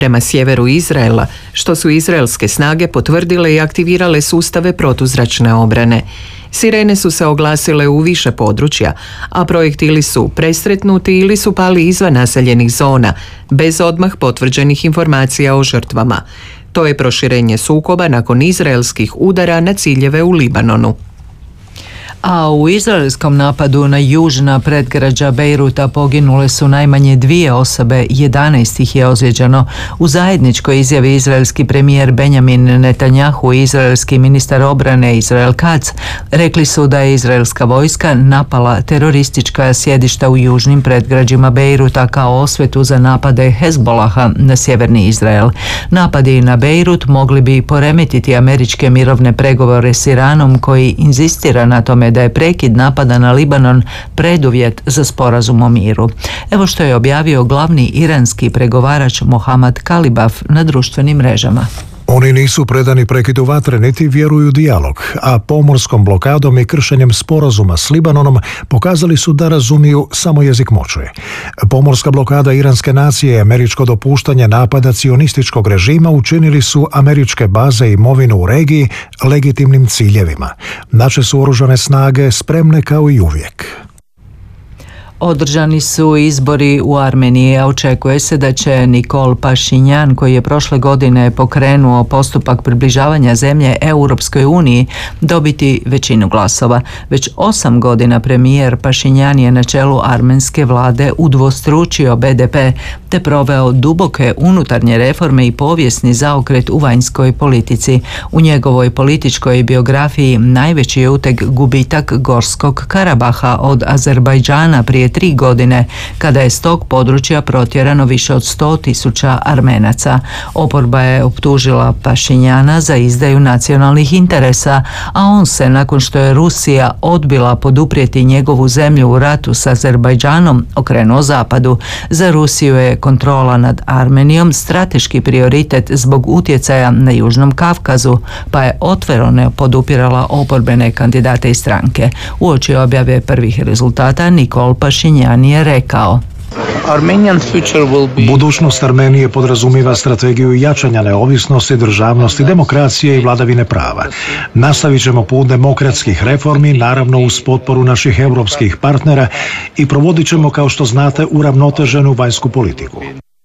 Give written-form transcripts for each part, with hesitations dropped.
prema sjeveru Izraela, što su izraelske snage potvrdile i aktivirale sustave protuzračne obrane. Sirene su se oglasile u više područja, a projektili su presretnuti ili su pali izvan naseljenih zona, bez odmah potvrđenih informacija o žrtvama. To je proširenje sukoba nakon izraelskih udara na ciljeve u Libanonu. A u izraelskom napadu na južna predgrađa Bejruta poginule su najmanje 2 osobe, 11 ih je ozlijeđeno. U zajedničkoj izjavi izraelski premijer Benjamin Netanjahu i izraelski ministar obrane Israel Katz rekli su da je izraelska vojska napala teroristička sjedišta u južnim predgrađima Bejruta kao osvetu za napade Hezbolaha na sjeverni Izrael. Napadi na Bejrut mogli bi poremetiti američke mirovne pregovore s Iranom, koji inzistira na tome da je prekid napada na Libanon preduvjet za sporazum o miru. Evo što je objavio glavni iranski pregovarač Mohammad Kalibaf na društvenim mrežama. Oni nisu predani prekidu vatre niti vjeruju dijalog, a pomorskom blokadom i kršenjem sporazuma s Libanonom pokazali su da razumiju samo jezik moći. Pomorska blokada iranske nacije i američko dopuštanje napada cionističkog režima učinili su američke baze i imovinu u regiji legitimnim ciljevima. Naše su oružane snage spremne kao i uvijek. Održani su izbori u Armeniji, a očekuje se da će Nikol Pašinjan, koji je prošle godine pokrenuo postupak približavanja zemlje Europskoj uniji, dobiti većinu glasova. Već 8 godina premijer Pašinjan je na čelu armenske vlade udvostručio BDP te proveo duboke unutarnje reforme i povijesni zaokret u vanjskoj politici. U njegovoj političkoj biografiji najveći je uteg gubitak Gorskog Karabaha od Azerbajdžana prije 3 godine, kada je s tog područja protjerano više od 100.000 Armenaca. Oporba je optužila Pašinjana za izdaju nacionalnih interesa, a on se, nakon što je Rusija odbila poduprijeti njegovu zemlju u ratu s Azerbajdžanom, okrenuo zapadu. Za Rusiju je kontrola nad Armenijom strateški prioritet zbog utjecaja na Južnom Kavkazu, pa je otvoreno podupirala oporbene kandidate i stranke. Uoči objave prvih rezultata Nikol Pašinjan je rekao: Budućnost Armenije podrazumiva strategiju jačanja neovisnosti, državnosti, demokracije i vladavine prava. Nastavit ćemo put demokratskih reformi, naravno uz potporu naših europskih partnera, i provodit ćemo, kao što znate, uravnoteženu vanjsku politiku.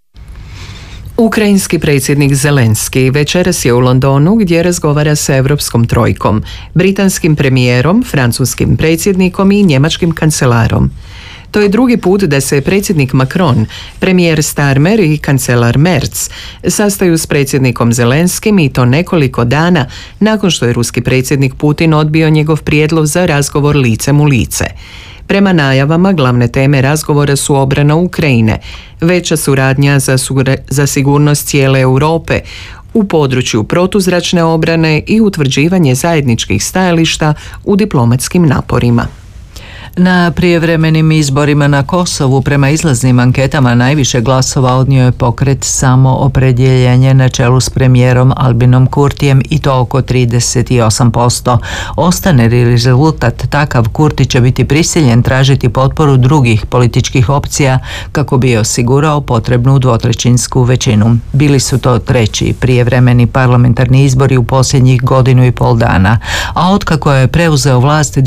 Ukrajinski predsjednik Zelenski večeras je u Londonu, gdje razgovara sa Europskom trojkom, britanskim premijerom, francuskim predsjednikom i njemačkim kancelarom. To je drugi put da se predsjednik Macron, premijer Starmer i kancelar Merz sastaju s predsjednikom Zelenskim, i to nekoliko dana nakon što je ruski predsjednik Putin odbio njegov prijedlog za razgovor licem u lice. Prema najavama, glavne teme razgovora su obrana Ukrajine, veća suradnja za sigurnost cijele Europe u području protuzračne obrane i utvrđivanje zajedničkih stajališta u diplomatskim naporima. Na prijevremenim izborima na Kosovu prema izlaznim anketama najviše glasova odnio je pokret Samoopredjeljenje na čelu s premijerom Albinom Kurtijem, i to oko 38%. Ostane li rezultat takav, Kurti će biti prisiljen tražiti potporu drugih političkih opcija kako bi osigurao potrebnu dvotrećinsku većinu. Bili su to treći prijevremeni parlamentarni izbori u posljednjih 1,5 dana, a otkako je preuzeo vlast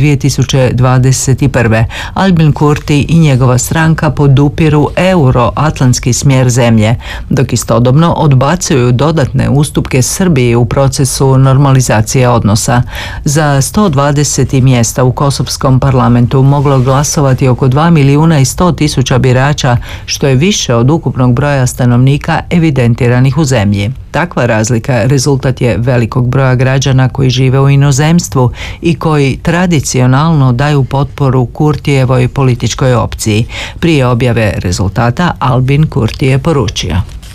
2021. Albin Kurti i njegova stranka podupiru euroatlantski smjer zemlje, dok istodobno odbacuju dodatne ustupke Srbiji u procesu normalizacije odnosa. Za 120 mjesta u kosovskom parlamentu moglo glasovati oko 2.100.000 birača, što je više od ukupnog broja stanovnika evidentiranih u zemlji. Takva razlika rezultat je velikog broja građana koji žive u inozemstvu i koji tradicionalno daju potporu Kurtijevoj političkoj opciji. Prije objave rezultata Albin Kurti je poručio: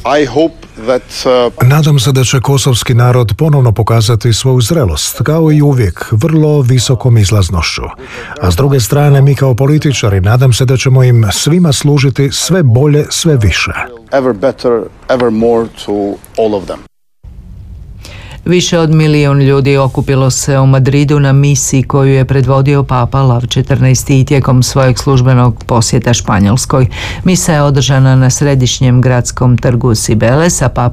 Nadam se da će kosovski narod ponovno pokazati svoju zrelost, kao i uvijek, vrlo visokom izlaznošću. A s druge strane, mi kao političari nadam se da ćemo im svima služiti sve bolje, sve više. Više od 1 milijun ljudi okupilo se u Madridu na misi koju je predvodio Papa Lav XIV tijekom svojeg službenog posjeta Španjolskoj. Misa je održana na središnjem gradskom trgu Cibeles, a Papa